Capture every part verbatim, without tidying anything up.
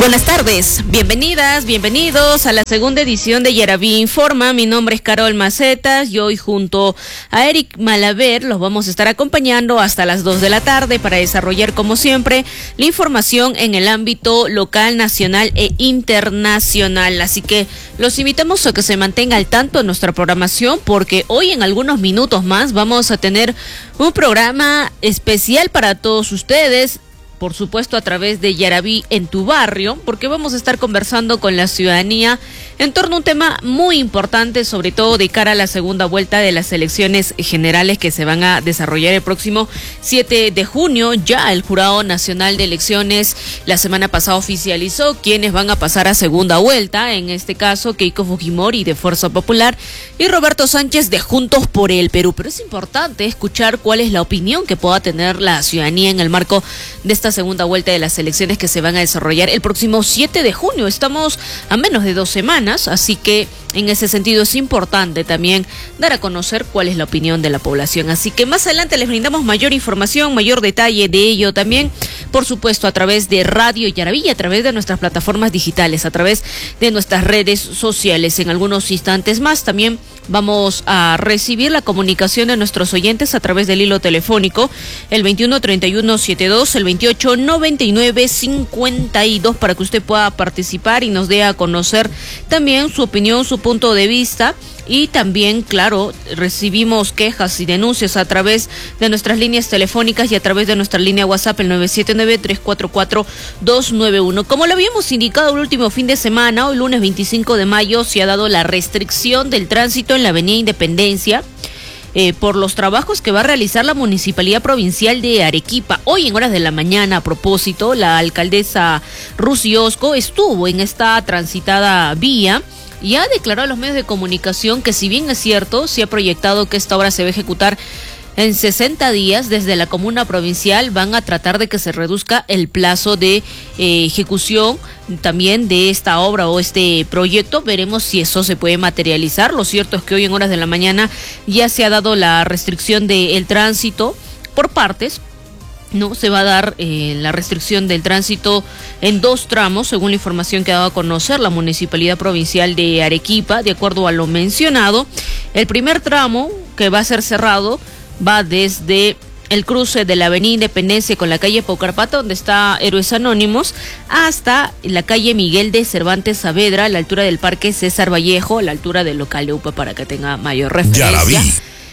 Buenas tardes, bienvenidas, bienvenidos a la segunda edición de Yaraví Informa. Mi nombre es Carol Macetas y hoy junto a Eric Malaver los vamos a estar acompañando hasta las dos de la tarde para desarrollar, como siempre, la información en el ámbito local, nacional e internacional. Así que los invitamos a que se mantenga al tanto de nuestra programación, porque hoy en algunos minutos más vamos a tener un programa especial para todos ustedes, por supuesto a través de Yaraví en tu barrio, porque vamos a estar conversando con la ciudadanía en torno a un tema muy importante, sobre todo de cara a la segunda vuelta de las elecciones generales que se van a desarrollar el próximo siete de junio. Ya el Jurado Nacional de Elecciones la semana pasada oficializó quienes van a pasar a segunda vuelta, en este caso Keiko Fujimori de Fuerza Popular y Roberto Sánchez de Juntos por el Perú. Pero es importante escuchar cuál es la opinión que pueda tener la ciudadanía en el marco de esta segunda vuelta de las elecciones que se van a desarrollar el próximo siete de junio. Estamos a menos de dos semanas, así que en ese sentido es importante también dar a conocer cuál es la opinión de la población. Así que más adelante les brindamos mayor información, mayor detalle de ello también, por supuesto, a través de Radio Yaraví, a través de nuestras plataformas digitales, a través de nuestras redes sociales. En algunos instantes más también vamos a recibir la comunicación de nuestros oyentes a través del hilo telefónico, el veintiuno treinta y uno setenta y dos, el veintiocho noventa y nueve cincuenta y dos, para que usted pueda participar y nos dé a conocer también su opinión, su punto de vista. Y también, claro, recibimos quejas y denuncias a través de nuestras líneas telefónicas y a través de nuestra línea WhatsApp, el nueve siete nueve, tres cuatro cuatro, dos nueve uno. Como lo habíamos indicado el último fin de semana, hoy lunes veinticinco de mayo se ha dado la restricción del tránsito en la avenida Independencia eh, por los trabajos que va a realizar la Municipalidad Provincial de Arequipa. Hoy en horas de la mañana, a propósito, la alcaldesa Rusy Osco estuvo en esta transitada vía y ha declarado a los medios de comunicación que, si bien es cierto, se ha proyectado que esta obra se va a ejecutar en sesenta días, desde la comuna provincial van a tratar de que se reduzca el plazo de eh, ejecución también de esta obra o este proyecto. Veremos si eso se puede materializar. Lo cierto es que hoy en horas de la mañana ya se ha dado la restricción del tránsito por partes. No, se va a dar eh, la restricción del tránsito en dos tramos, según la información que ha dado a conocer la Municipalidad Provincial de Arequipa. De acuerdo a lo mencionado, el primer tramo que va a ser cerrado va desde el cruce de la avenida Independencia con la calle Paucarpata, donde está Héroes Anónimos, hasta la calle Miguel de Cervantes Saavedra, a la altura del Parque César Vallejo, a la altura del local de U P A, para que tenga mayor referencia. Ya la vi.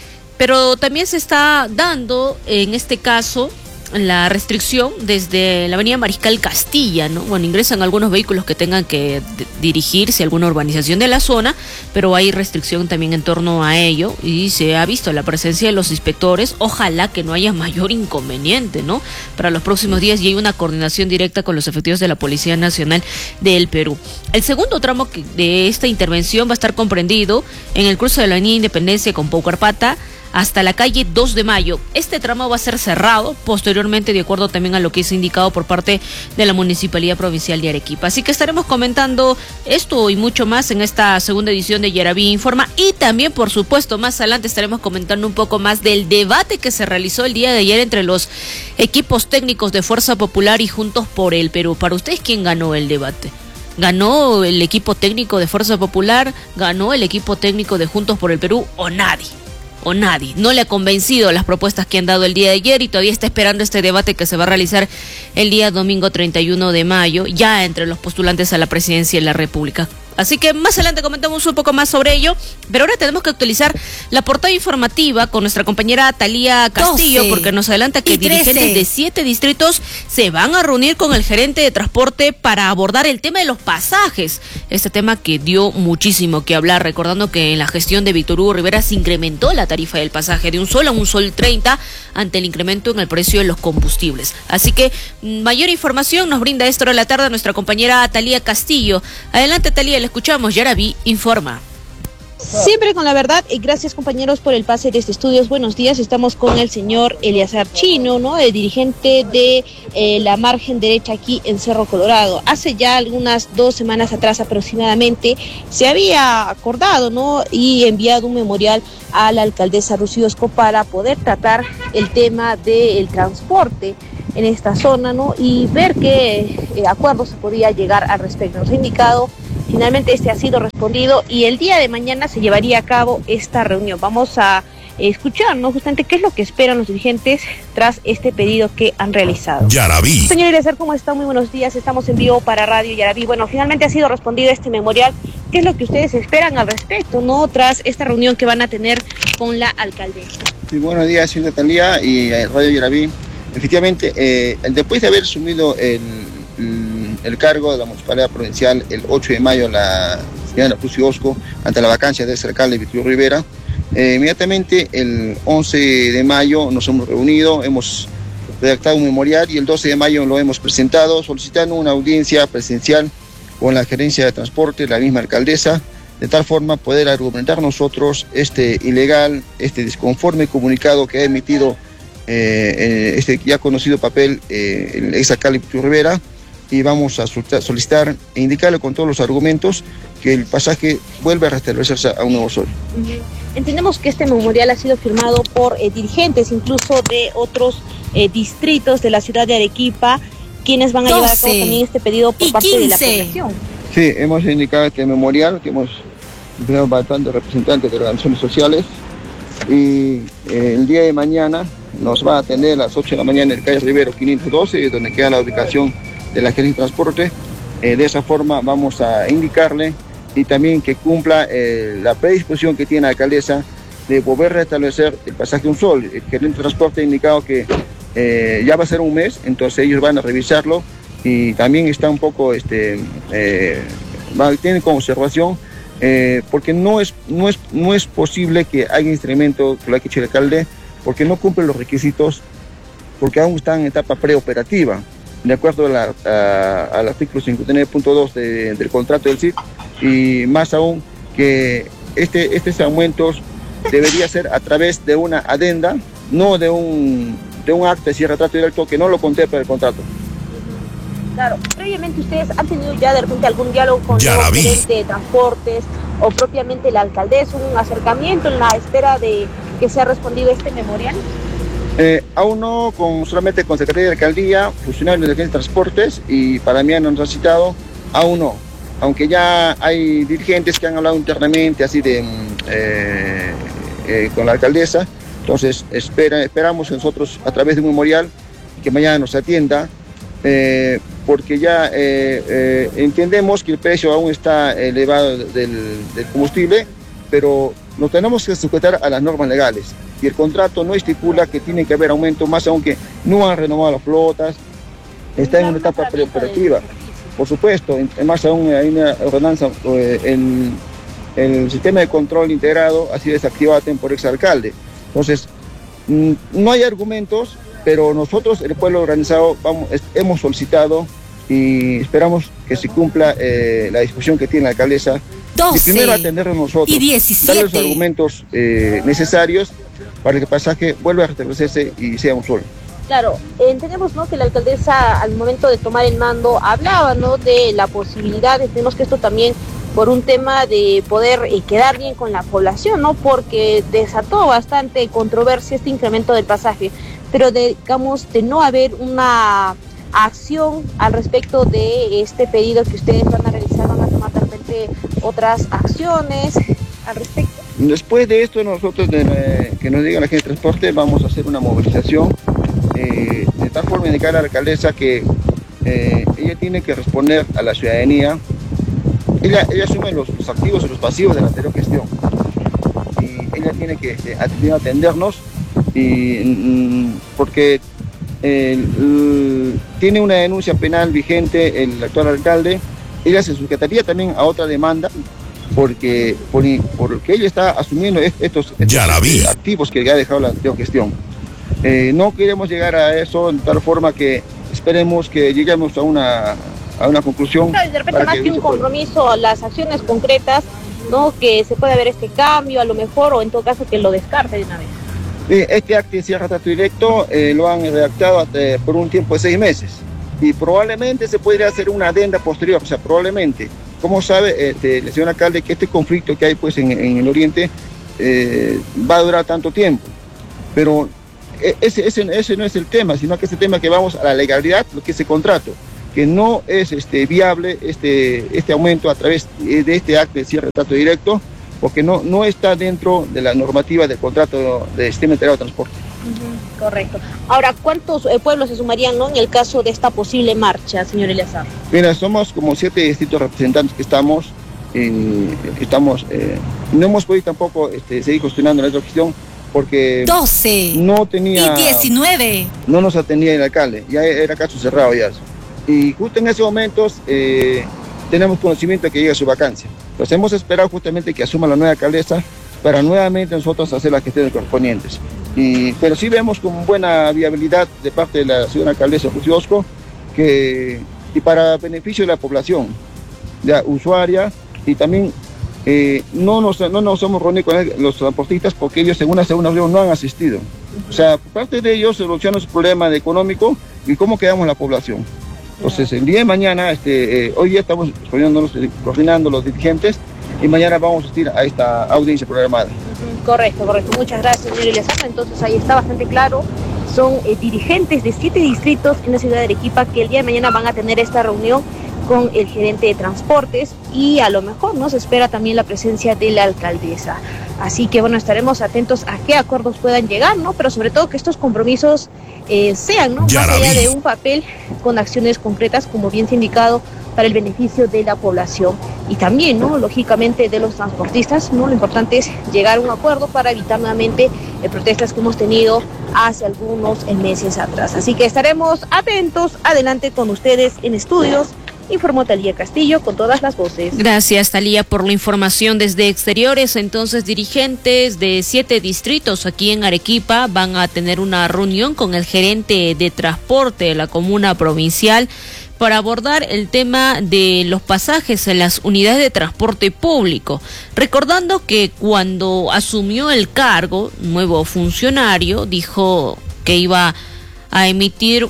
Pero también se está dando, en este caso, la restricción desde la avenida Mariscal Castilla, ¿no? Bueno, ingresan algunos vehículos que tengan que dirigirse a alguna urbanización de la zona, pero hay restricción también en torno a ello y se ha visto la presencia de los inspectores. Ojalá que no haya mayor inconveniente, ¿no? Para los próximos días, y hay una coordinación directa con los efectivos de la Policía Nacional del Perú. El segundo tramo de esta intervención va a estar comprendido en el cruce de la avenida Independencia con Paucarpata hasta la calle dos de mayo. Este tramo va a ser cerrado posteriormente, de acuerdo también a lo que es indicado por parte de la Municipalidad Provincial de Arequipa. Así que estaremos comentando esto y mucho más en esta segunda edición de Yaraví Informa, y también, por supuesto, más adelante estaremos comentando un poco más del debate que se realizó el día de ayer entre los equipos técnicos de Fuerza Popular y Juntos por el Perú. Para ustedes, ¿quién ganó el debate? ¿Ganó el equipo técnico de Fuerza Popular? ¿Ganó el equipo técnico de Juntos por el Perú? ¿O nadie? o nadie. No le ha convencido las propuestas que han dado el día de ayer y todavía está esperando este debate que se va a realizar el día domingo treinta y uno de mayo, ya entre los postulantes a la presidencia de la República. Así que más adelante comentamos un poco más sobre ello, pero ahora tenemos que actualizar la portada informativa con nuestra compañera Talía Castillo, porque nos adelanta que dirigentes de siete distritos se van a reunir con el gerente de transporte para abordar el tema de los pasajes. Este tema que dio muchísimo que hablar, recordando que en la gestión de Víctor Hugo Rivera se incrementó la tarifa del pasaje de un sol a un sol treinta ante el incremento en el precio de los combustibles. Así que mayor información nos brinda esta hora de la tarde nuestra compañera Talía Castillo. Adelante, Talía, le escuchamos. Yaraví Informa. Siempre con la verdad, y gracias compañeros por el pase de este estudios. Buenos días, estamos con el señor Eleazar Chino, ¿no? El dirigente de eh, la margen derecha aquí en Cerro Colorado. Hace ya algunas dos semanas atrás aproximadamente se había acordado, ¿no? Y enviado un memorial a la alcaldesa Rusy Osco para poder tratar el tema del transporte en esta zona, ¿no? Y ver qué eh, acuerdos se podía llegar al respecto. Nos ha indicado, finalmente este ha sido respondido y el día de mañana se llevaría a cabo esta reunión. Vamos a escuchar, ¿no? Justamente qué es lo que esperan los dirigentes tras este pedido que han realizado. Yaraví. Señor Eliezer, ¿cómo está? Muy buenos días. Estamos en vivo para Radio Yaraví. Bueno, finalmente ha sido respondido este memorial. ¿Qué es lo que ustedes esperan al respecto, no? Tras esta reunión que van a tener con la alcaldesa. Sí, buenos días, señora Talía y eh, Radio Yaraví. Efectivamente, eh, después de haber asumido el, el, el cargo de la Municipalidad Provincial el ocho de mayo, la señora Lucy Osco, ante la vacancia de ese alcalde Vittorio Rivera, eh, inmediatamente el once de mayo nos hemos reunido, hemos redactado un memorial y el doce de mayo lo hemos presentado solicitando una audiencia presencial con la gerencia de transporte, la misma alcaldesa, de tal forma poder argumentar nosotros este ilegal, este disconforme comunicado que ha emitido eh, este ya conocido papel eh, el ex alcalde Vittorio Rivera, y vamos a solicitar e indicarle con todos los argumentos que el pasaje vuelve a restablecerse a un nuevo sol. Entendemos que este memorial ha sido firmado por eh, dirigentes incluso de otros eh, distritos de la ciudad de Arequipa, quienes van a llevar a cabo también este pedido por parte de la población. Sí, hemos indicado este memorial, que hemos tenido bastantes representantes de organizaciones sociales, y eh, el día de mañana nos va a atender a las ocho de la mañana en el calle Rivero quinientos doce, donde queda la ubicación de la gerencia de transporte. Eh, de esa forma vamos a indicarle y también que cumpla eh, la predisposición que tiene la alcaldesa de volver a restablecer el pasaje Un Sol. El gerente de transporte ha indicado que eh, ya va a ser un mes, entonces ellos van a revisarlo y también está un poco, este, eh, va, tiene como observación, eh, porque no es, no, es, no es posible que haya instrumento que lo ha hecho el alcalde, porque no cumple los requisitos, porque aún está en etapa preoperativa, de acuerdo a la, a, al artículo cincuenta y nueve punto dos de, del contrato del C I D, y más aún que este, estos aumentos debería ser a través de una adenda, no de un, de un acta de cierre trato directo que no lo contempla el contrato. Claro, previamente ustedes han tenido ya de repente algún diálogo con Ya el gerente de transportes o propiamente la alcaldesa, un acercamiento en la espera de que sea respondido este memorial. Eh, aún no, con, solamente con Secretaría de Alcaldía, funcionarios de Agencia de Transportes, y para mí no nos han citado, aún no. Aunque ya hay dirigentes que han hablado internamente así de eh, eh, con la alcaldesa, entonces espera, esperamos nosotros a través de un memorial que mañana nos atienda, eh, porque ya eh, eh, entendemos que el precio aún está elevado del, del combustible, pero nos tenemos que sujetar a las normas legales. Y el contrato no estipula que tiene que haber aumento, más aunque no han renovado las flotas, está en una etapa preoperativa. Por supuesto, más aún hay una ordenanza, el, el sistema de control integrado ha sido desactivado por exalcalde. Entonces, no hay argumentos, pero nosotros, el pueblo organizado, vamos, hemos solicitado y esperamos que se cumpla eh, la discusión que tiene la alcaldesa. doce Y primero atendernos nosotros, y diecisiete. darle los argumentos eh, necesarios para que el pasaje vuelva a restablecerse y sea un sol. Claro, entendemos, ¿no?, que la alcaldesa al momento de tomar el mando hablaba, ¿no?, de la posibilidad, entendemos que esto también por un tema de poder eh, quedar bien con la población, ¿no?, porque desató bastante controversia este incremento del pasaje, pero de, digamos, de no haber una acción al respecto de este pedido que ustedes van a realizar, van a tomar de repente otras acciones al respecto. Después de esto, nosotros, de, eh, que nos diga la gente de transporte, vamos a hacer una movilización, eh, de tal forma indicar a la alcaldesa que eh, ella tiene que responder a la ciudadanía. Ella, ella asume los, los activos y los pasivos de la anterior gestión, y ella tiene que eh, atendernos, y, mm, porque eh, l, tiene una denuncia penal vigente el actual alcalde. Ella se sujetaría también a otra demanda, porque por, porque ella está asumiendo estos, estos activos que ha dejado la anterior gestión. Eh, no queremos llegar a eso de tal forma que esperemos que lleguemos a una, a una conclusión. Claro, de repente más que, que un compromiso, las acciones concretas, ¿no?, que se puede ver este cambio a lo mejor, o en todo caso que lo descarte de una vez. Eh, este acto de cierre trato directo eh, lo han redactado hasta, por un tiempo de seis meses, y probablemente se podría hacer una adenda posterior, o sea, probablemente. Como sabe este, el señor alcalde, que este conflicto que hay pues en, en el oriente eh, va a durar tanto tiempo, pero ese, ese, ese no es el tema, sino que ese tema que vamos a la legalidad, lo que es el contrato, que no es este, viable este, este aumento a través de este acto de cierre de trato directo, porque no, no está dentro de la normativa del contrato de sistema integrado de transporte. Uh-huh, correcto. Ahora, ¿cuántos eh, pueblos se sumarían, ¿no?, en el caso de esta posible marcha, señor Eleazar? Mira, somos como siete distritos representantes que estamos, eh, estamos eh, no hemos podido tampoco este, seguir gestionando nuestra gestión porque doce no tenía y diecinueve. No nos atendía el alcalde, ya era caso cerrado ya. Y justo en esos momentos eh, tenemos conocimiento de que llega su vacancia. Entonces hemos esperado justamente que asuma la nueva alcaldesa para nuevamente nosotros hacer las gestiones correspondientes. Y, pero sí vemos con buena viabilidad de parte de la señora alcaldesa Fusiosco que, y para beneficio de la población, de usuaria, y también eh, no, nos, no nos hemos reunido con el, los transportistas porque ellos en una segunda reunión no han asistido. O sea, por parte de ellos solucionan su problema económico y cómo quedamos la población. Entonces, el día de mañana, este, eh, hoy día estamos coordinando los dirigentes y mañana vamos a asistir a esta audiencia programada. Correcto, correcto. Muchas gracias, señor Eleazar. Entonces, ahí está bastante claro. Son eh, dirigentes de siete distritos en la ciudad de Arequipa que el día de mañana van a tener esta reunión con el gerente de transportes y a lo mejor nos espera también la presencia de la alcaldesa. Así que bueno, estaremos atentos a qué acuerdos puedan llegar, ¿no? Pero sobre todo que estos compromisos eh, sean, ¿no?, más allá de un papel, con acciones concretas, como bien se ha indicado, para el beneficio de la población y también, ¿no?, lógicamente de los transportistas, ¿no? Lo importante es llegar a un acuerdo para evitar nuevamente eh, protestas que hemos tenido hace algunos meses atrás. Así que estaremos atentos, adelante con ustedes en estudios. Informó Talía Castillo con todas las voces. Gracias, Talía, por la información desde exteriores. Entonces, dirigentes de siete distritos aquí en Arequipa van a tener una reunión con el gerente de transporte de la comuna provincial para abordar el tema de los pasajes en las unidades de transporte público. Recordando que cuando asumió el cargo, nuevo funcionario dijo que iba a emitir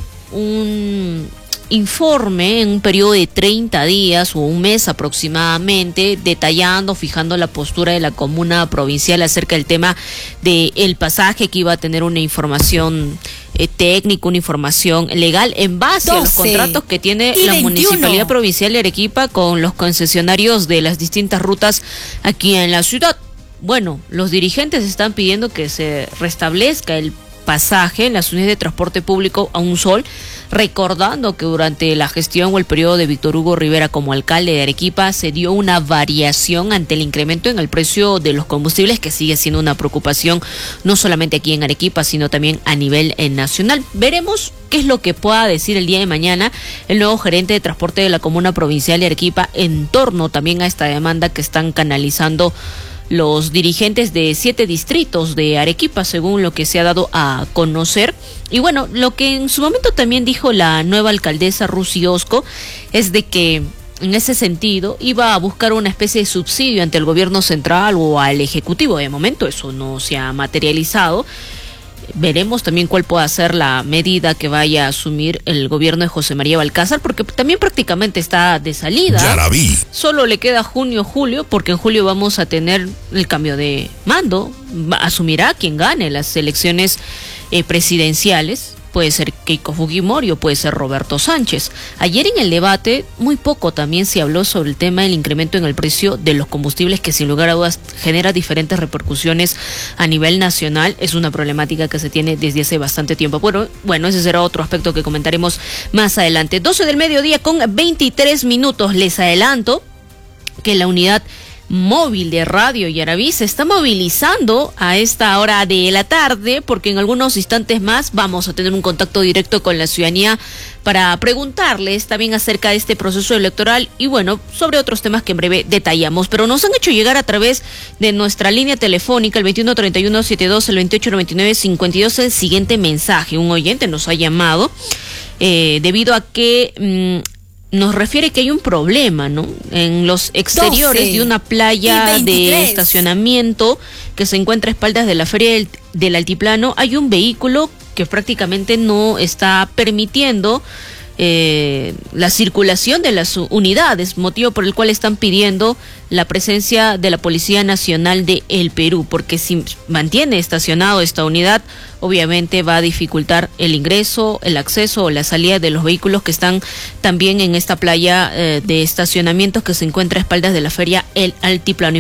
un informe en un periodo de treinta días o un mes aproximadamente, detallando, fijando la postura de la comuna provincial acerca del tema del pasaje, que iba a tener una información eh, técnica, una información legal en base a los contratos que tiene la Municipalidad Provincial de Arequipa con los concesionarios de las distintas rutas aquí en la ciudad. Bueno, los dirigentes están pidiendo que se restablezca el pasaje en las unidades de transporte público a un sol, recordando que durante la gestión o el periodo de Víctor Hugo Rivera como alcalde de Arequipa se dio una variación ante el incremento en el precio de los combustibles, que sigue siendo una preocupación no solamente aquí en Arequipa, sino también a nivel eh, nacional. Veremos qué es lo que pueda decir el día de mañana el nuevo gerente de transporte de la comuna provincial de Arequipa en torno también a esta demanda que están canalizando los dirigentes de siete distritos de Arequipa, según lo que se ha dado a conocer. Y bueno, lo que en su momento también dijo la nueva alcaldesa Rusi Osco es de que en ese sentido iba a buscar una especie de subsidio ante el gobierno central o al ejecutivo. De momento eso no se ha materializado. Veremos también cuál pueda ser la medida que vaya a asumir el gobierno de José María Balcázar, porque también prácticamente está de salida. Ya la vi. Solo le queda junio, julio, porque en julio vamos a tener el cambio de mando. Asumirá quien gane las elecciones eh, presidenciales. Puede ser Keiko Fujimori o puede ser Roberto Sánchez. Ayer en el debate muy poco también se habló sobre el tema del incremento en el precio de los combustibles, que sin lugar a dudas genera diferentes repercusiones a nivel nacional. Es una problemática que se tiene desde hace bastante tiempo. Bueno, bueno, ese será otro aspecto que comentaremos más adelante. doce del mediodía con veintitrés minutos. Les adelanto que la unidad móvil de Radio Yaraví se está movilizando a esta hora de la tarde, porque en algunos instantes más vamos a tener un contacto directo con la ciudadanía para preguntarles también acerca de este proceso electoral y bueno, sobre otros temas que en breve detallamos. Pero nos han hecho llegar a través de nuestra línea telefónica, el veintiuno treinta y uno setenta y dos, el veintiocho noventa y nueve cincuenta y dos, el siguiente mensaje. Un oyente nos ha llamado eh, debido a que Mmm, nos refiere que hay un problema, ¿no? En los exteriores doce de una playa de estacionamiento que se encuentra a espaldas de la Feria del, del Altiplano, hay un vehículo que prácticamente no está permitiendo eh, la circulación de las unidades, motivo por el cual están pidiendo la presencia de la Policía Nacional de el Perú, porque si mantiene estacionado esta unidad, obviamente va a dificultar el ingreso, el acceso o la salida de los vehículos que están también en esta playa eh, de estacionamientos que se encuentra a espaldas de la feria El Altiplano.